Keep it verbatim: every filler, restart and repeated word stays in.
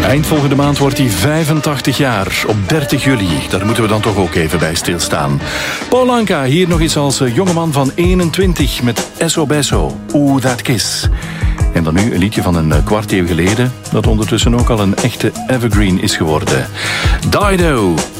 Eind volgende maand wordt hij vijfentachtig jaar. Op dertig juli. Daar moeten we dan toch ook even bij stilstaan. Paul Anka, hier nog eens als jongeman van eenentwintig met Esso Besso. Ooh, That Kiss. En dan nu een liedje van een kwart eeuw geleden, dat ondertussen ook al een echte evergreen is geworden. Dido.